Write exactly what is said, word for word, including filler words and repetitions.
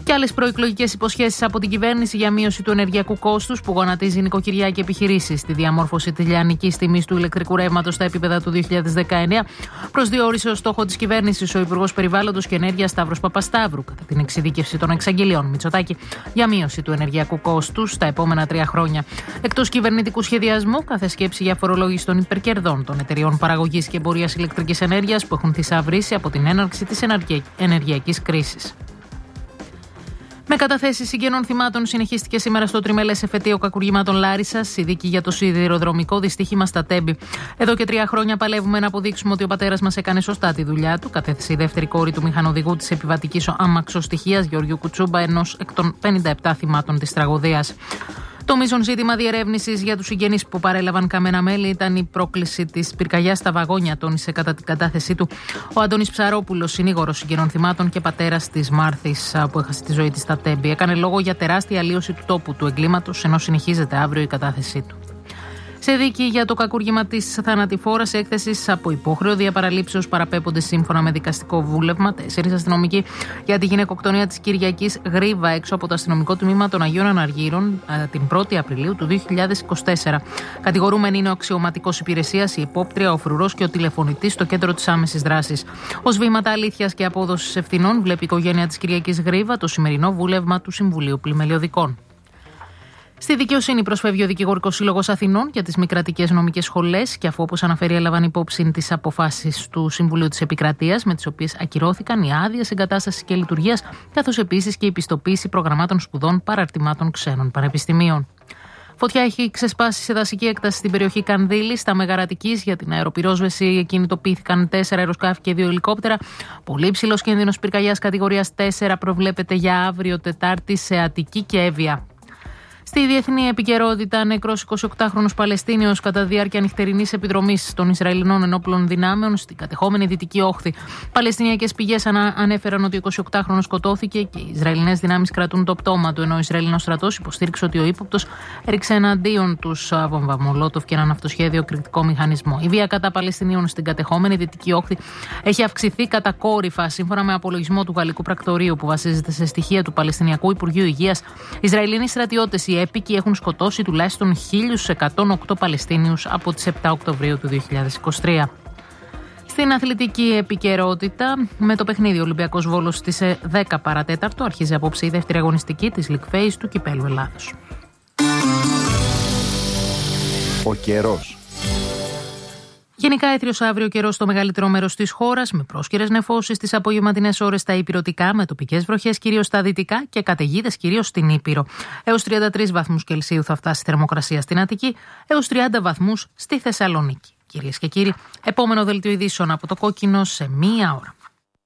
Και άλλες προεκλογικές υποσχέσεις από την κυβέρνηση για μείωση του ενεργειακού κόστους που γονατίζει νοικοκυριά και επιχειρήσεις στη διαμόρφωση της λιανικής τιμής του ηλεκτρικού ρεύματος στα επίπεδα του δύο χιλιάδες δεκαεννέα, προσδιορίσε ως στόχο της κυβέρνησης ο Υπουργός Περιβάλλοντος και Ενέργειας Σταύρος Παπασταύρου κατά την εξειδίκευση των εξαγγελιών Μητσοτάκη για μείωση του ενεργειακού κόστους στα επόμενα τρία χρόνια. Εκτός κυβερνητικού σχεδιασμού, κάθε σκέψη για φορολόγηση των υπερκερδών των εταιριών παραγωγής και εμπορίας ηλεκτρικής ενέργειας που έχουν θησαυρίσει από την έναρξη της ενεργειακής κρίσης. Με καταθέσεις συγγενών θυμάτων συνεχίστηκε σήμερα στο τριμελές εφετείο κακουργημάτων Λάρισσας η δίκη για το σιδηροδρομικό δυστύχημα στα Τέμπη. Εδώ και τρία χρόνια παλεύουμε να αποδείξουμε ότι ο πατέρας μας έκανε σωστά τη δουλειά του, κατέθεσε η δεύτερη κόρη του μηχανοδηγού της επιβατικής αμαξοστοιχίας Γεωργιού Κουτσούμπα, ενός εκ των πενήντα επτά θυμάτων της τραγωδίας. Το μείζον ζήτημα διερεύνησης για τους συγγενείς που παρέλαβαν καμένα μέλη ήταν η πρόκληση της πυρκαγιάς στα βαγόνια, τόνισε κατά την κατάθεσή του ο Αντώνης Ψαρόπουλος, συνήγορος συγγενών θυμάτων και πατέρας της Μάρθης που έχασε τη ζωή της στα Τέμπη. Έκανε λόγο για τεράστια αλλίωση του τόπου του εγκλήματος, ενώ συνεχίζεται αύριο η κατάθεσή του. Σε δίκη για το κακούργημα της θανατηφόρας έκθεσης από υπόχρεο διαπαραλήψεως παραπέμπονται σύμφωνα με δικαστικό βούλευμα τέσσερις αστυνομικοί για τη γυναικοκτονία της Κυριακής Γρίβα έξω από το αστυνομικό τμήμα των Αγίων Αναργύρων την πρώτη Απριλίου του δύο χιλιάδες είκοσι τέσσερα. Κατηγορούμενοι είναι ο αξιωματικός υπηρεσίας, η υπόπτρια, ο φρουρός και ο τηλεφωνητής στο κέντρο της άμεσης δράσης. Ως βήματα αλήθειας και απόδοσης ευθυνών, βλέπει η οικογένεια της Κυριακής Γρίβα το σημερινό βούλευμα του Συμβουλίου Πλημελιωδικών. Στη δικαιοσύνη προσφεύγει ο Δικηγορικός Σύλλογος Αθηνών για τις μη κρατικές νομικές σχολές και αφού, όπως αναφέρει, έλαβαν υπόψη τις αποφάσεις του Συμβουλίου της Επικρατείας με τις οποίες ακυρώθηκαν οι άδειες εγκατάστασης και λειτουργίας, καθώς επίσης και η πιστοποίηση προγραμμάτων σπουδών παραρτημάτων ξένων πανεπιστημίων. Φωτιά έχει ξεσπάσει σε δασική έκταση στην περιοχή Κανδύλη, στα Μεγαρατικής. Για την αεροπυρόσβεση κινητοποιήθηκαν τέσσερα αεροσκάφη και δύο ελικόπτερα. Πολύ υψηλός κίνδυνος πυρκαγιάς κατηγορίας τέσσερα προβλέπεται για αύριο Τετάρτη σε Αττική και Εύβοια. Στη διεθνή επικαιρότητα, νεκρός εικοσιοκτάχρονος Παλαιστίνιος κατά διάρκεια νυχτερινής επιδρομής των Ισραηλινών ενόπλων δυνάμεων στην κατεχόμενη Δυτική Όχθη. Παλαιστινιακές πηγές ανέφεραν ότι ο εικοσιοκτάχρονος σκοτώθηκε και οι Ισραηλινές δυνάμεις κρατούν το πτώμα του, ενώ ο Ισραηλινός στρατός υποστήριξε ότι ο ύποπτος έριξε εναντίον τους βόμβα Μολότοφ και έναν αυτοσχέδιο κριτικό μηχανισμό. Η βία κατά Παλαιστινίων στην κατεχόμενη Δυτική Όχθη έχει αυξηθεί κατακόρυφα, σύμφωνα με απολογισμό του Γαλλικού Πρακτορείου που βασίζεται σε στοιχεία του Παλαιστινιακού Υπουργείου Υγείας. Ισραηλινοί στρατιώτες, οι έπικοι, έχουν σκοτώσει τουλάχιστον χίλια εκατόν οκτώ Παλαιστίνιους από τις επτά Οκτωβρίου του δύο χιλιάδες είκοσι τρία. Στην αθλητική επικαιρότητα, με το παιχνίδι Ολυμπιακός Βόλος στις δέκα παρατέταρτο αρχίζει απόψε η δεύτερη αγωνιστική της League Phase του Κυπέλλου Ελλάδος. Ο καιρός. Γενικά έθριος αύριο καιρός στο μεγαλύτερο μέρος της χώρας, με πρόσκαιρες νεφώσεις στις απογευματινές ώρες στα ηπειρωτικά, με τοπικές βροχές κυρίως στα δυτικά και καταιγίδες κυρίως στην Ήπειρο. Έως τριάντα τρεις βαθμούς Κελσίου θα φτάσει η θερμοκρασία στην Αττική, έως τριάντα βαθμούς στη Θεσσαλονίκη. Κυρίες και κύριοι, επόμενο δελτίο ειδήσεων από το Κόκκινο σε μία ώρα.